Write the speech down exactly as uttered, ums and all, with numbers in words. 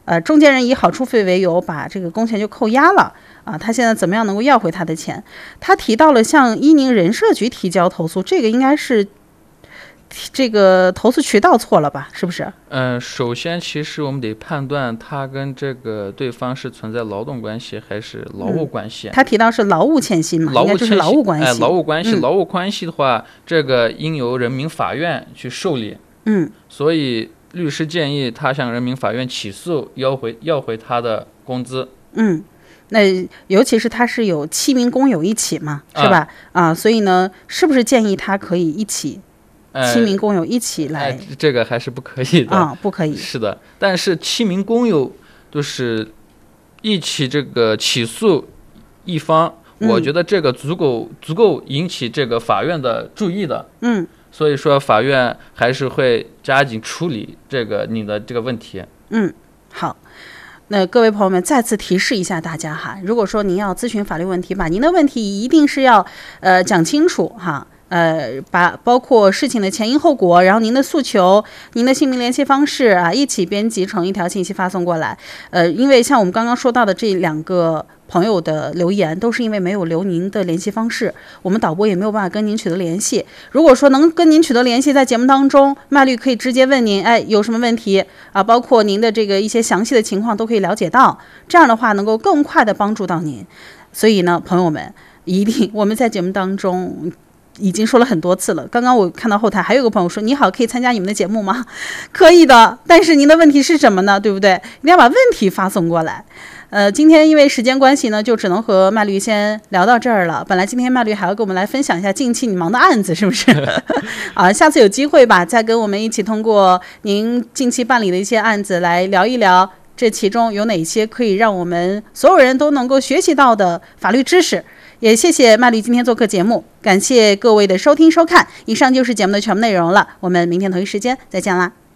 呃，中间人以好处费为由把这个工钱就扣押了啊，他现在怎么样能够要回他的钱？他提到了向伊宁人社局提交投诉，这个应该是这个投诉渠道错了吧？是不是？ 嗯、呃，首先其实我们得判断他跟这个对方是存在劳动关系还是劳务关系。 嗯、他提到是劳务欠薪嘛， 劳务欠薪， 应该就是劳务关系。 哎，劳务关系， 嗯、 劳务关系的话，这个应由人民法院去受理。 嗯， 所以律师建议他向人民法院起诉，要回要回他的工资。 嗯。那尤其是他是有七名工友一起嘛，是吧？啊，啊所以呢，是不是建议他可以一起？七名工友一起来、 哎，这个还是不可以的啊，不可以。 是的，但是七名工友就是一起这个起诉一方， 嗯、 我觉得这个足够足够引起这个法院的注意的。 嗯， 所以说法院还是会加紧处理这个你的这个问题。 嗯，好。那各位朋友们，再次提示一下大家哈，如果说您要咨询法律问题，把您的问题一定是要呃讲清楚哈。呃，把包括事情的前因后果，然后您的诉求、您的姓名、联系方式啊，一起编辑成一条信息发送过来。呃，因为像我们刚刚说到的这两个朋友的留言，都是因为没有留您的联系方式，我们导播也没有办法跟您取得联系。如果说能跟您取得联系，在节目当中，麦律可以直接问您，哎，有什么问题啊？包括您的这个一些详细的情况都可以了解到，这样的话能够更快的帮助到您。所以呢，朋友们，一定我们在节目当中已经说了很多次了。刚刚我看到后台还有个朋友说，你好，可以参加你们的节目吗？可以的，但是您的问题是什么呢？对不对？一定要把问题发送过来。呃，今天因为时间关系呢，就只能和麦律先聊到这儿了。本来今天麦律还要跟我们来分享一下近期你忙的案子，是不是？啊，下次有机会吧，再跟我们一起通过您近期办理的一些案子来聊一聊，这其中有哪些可以让我们所有人都能够学习到的法律知识。也谢谢麦律今天做客节目，感谢各位的收听收看。以上就是节目的全部内容了，我们明天同一时间再见啦。